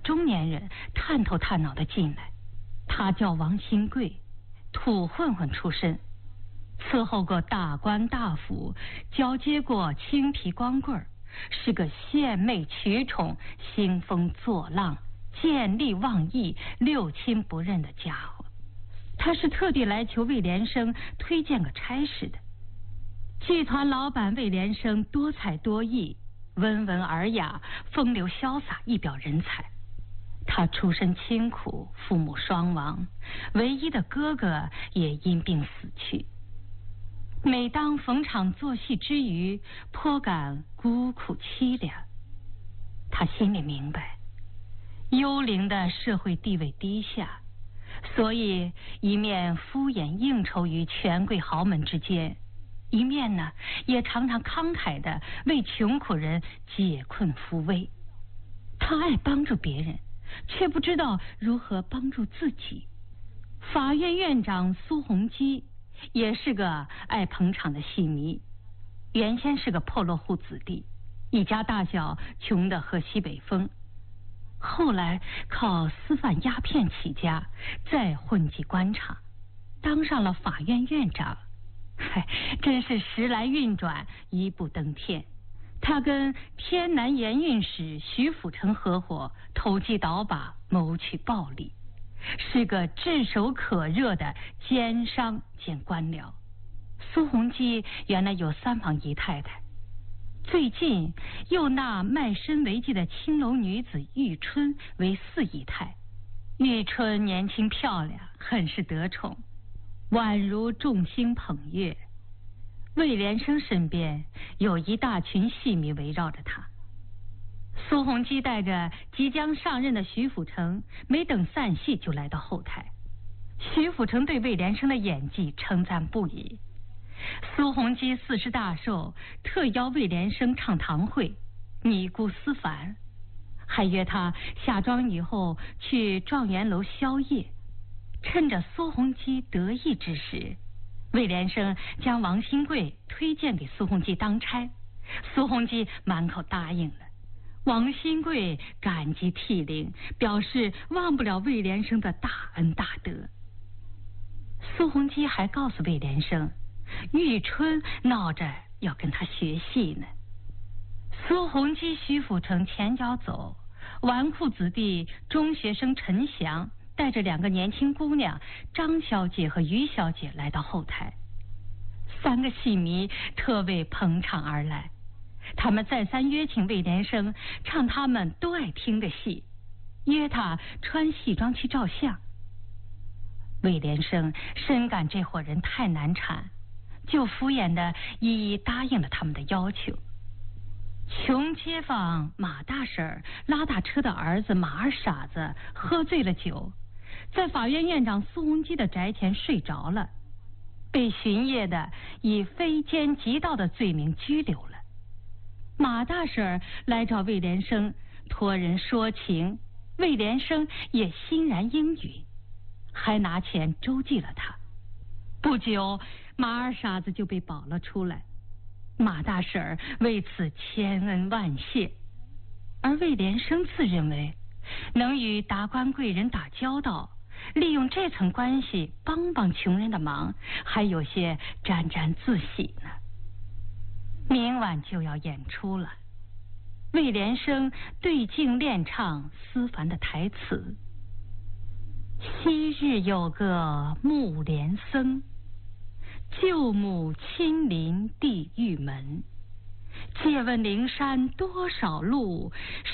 中年人探头探脑的进来。他叫王新贵，土混混出身，伺候过大官大府，交接过青皮光棍，是个献媚取宠、兴风作浪、见利忘义、六亲不认的家伙。他是特地来求魏连生推荐个差事的。剧团老板魏连生多才多艺，温文尔雅，风流潇洒，一表人才。他出身清苦，父母双亡，唯一的哥哥也因病死去。每当逢场作戏之余，颇感孤苦凄凉。他心里明白，幽灵的社会地位低下，所以一面敷衍应酬于权贵豪门之间，一面呢也常常慷慨地为穷苦人解困扶危。他爱帮助别人，却不知道如何帮助自己。法院院长苏洪基也是个爱捧场的戏迷，原先是个破落户子弟，一家大小穷得喝西北风，后来靠私贩鸦片起家，再混迹官场，当上了法院院长。真是时来运转，一步登天。他跟天南盐运使徐辅成合伙，投机倒把，谋取暴利，是个炙手可热的奸商兼官僚。苏洪基原来有3房姨太太，最近又纳卖身为妓的青楼女子玉春为4姨太。玉春年轻漂亮，很是得宠，宛如众星捧月。魏连生身边有一大群戏迷围绕着他。苏洪基带着即将上任的徐辅成，没等散戏就来到后台。徐辅成对魏连生的演技称赞不已。苏洪基40大寿，特邀魏连生唱堂会，尼姑思凡，还约他下庄以后去状元楼宵夜。趁着苏洪基得意之时，魏连生将王新贵推荐给苏洪基当差，苏洪基满口答应了。王新贵感激涕零，表示忘不了魏连生的大恩大德。苏洪基还告诉魏连生，玉春闹着要跟他学戏呢。苏洪基、徐辅成前脚走，纨绔子弟中学生陈翔带着2个年轻姑娘张小姐和于小姐来到后台。3个戏迷特为捧场而来，他们再三约请魏连生唱他们都爱听的戏，约他穿戏装去照相。魏连生深感这伙人太难缠，就敷衍地一一答应了他们的要求。穷街坊马大婶拉大车的儿子马二傻子喝醉了酒，在法院院长苏洪基的宅前睡着了，被巡夜的以非奸即盗的罪名拘留了。马大婶来找魏连生托人说情，魏连生也欣然应允，还拿钱周济了他。不久，马二傻子就被保了出来，马大婶为此千恩万谢。而魏连生自认为能与达官贵人打交道，利用这层关系帮帮穷人的忙，还有些沾沾自喜呢。明晚就要演出了，魏连生对镜练唱思凡的台词：昔日有个木莲僧，舅母亲临地狱门，借问灵山多少路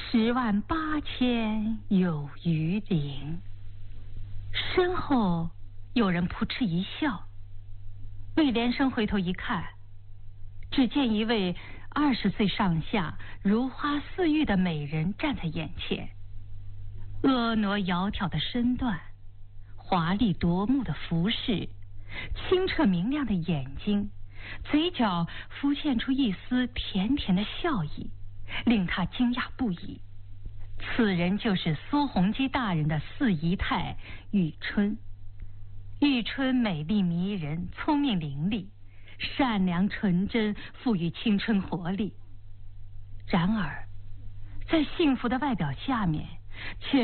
，108000有余龄。身后有人扑哧一笑，魏连生回头一看，只见一位20岁上下、如花似玉的美人站在眼前。婀娜窈窕的身段，华丽夺目的服饰，清澈明亮的眼睛，嘴角浮现出一丝甜甜的笑意，令他惊讶不已。此人就是苏洪基大人的4姨太玉春。玉春美丽迷人，聪明伶俐，善良纯真，富于青春活力。然而，在幸福的外表下面，却